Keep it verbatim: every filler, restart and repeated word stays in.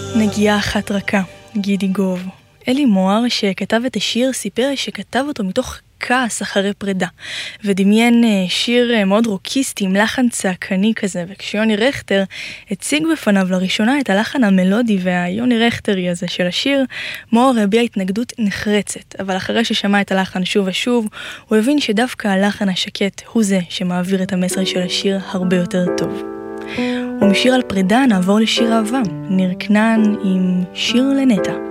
נגיעה אחת רכה, גידי גוב. אלי מוהר שכתב את השיר סיפר שכתב אותו מתוך כעס אחרי פרידה, ודמיין שיר מאוד רוקיסטי עם לחן צעקני כזה, וכשיוני רכטר הציג בפניו לראשונה את הלחן המלודי והיוני רכטרי הזה של השיר, מוהר הביע התנגדות נחרצת, אבל אחרי ששמע את הלחן שוב ושוב, הוא הבין שדווקא הלחן השקט הוא זה שמעביר את המסר של השיר הרבה יותר טוב. ומשיר על פרידה נעבור לשיר אהבה, ניר כנען עם שיר לנטה.